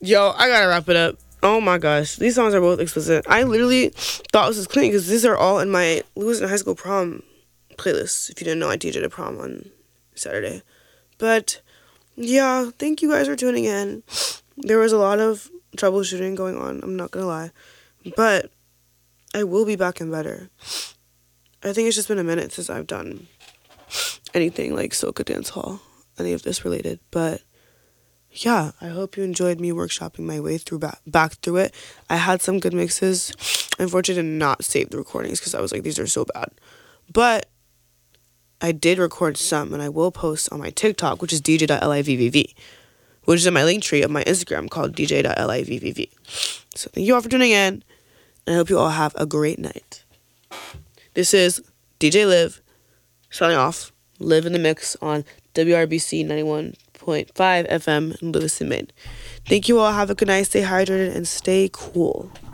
Yo, I gotta wrap it up. Oh my gosh, these songs are both explicit. I literally thought this was clean because these are all in my Losing High School Prom playlist. If you didn't know, I DJed a prom on Saturday. But yeah, thank you guys for tuning in. There was a lot of troubleshooting going on, I'm not gonna lie. But I will be back and better. I think it's just been a minute since I've done anything like Soca Dance Hall, any of this related. But yeah, I hope you enjoyed me workshopping my way through back through it. I had some good mixes. Unfortunately, I did not save the recordings because I was like, these are so bad. But I did record some, and I will post on my TikTok, which is dj.livvv, which is in my link tree of my Instagram called dj.livvv. So thank you all for tuning in, and I hope you all have a great night. This is DJ Liv signing off. Live in the mix on WRBC 91.5 FM in Lewiston, Maine. Thank you all. Have a good night. Stay hydrated and stay cool.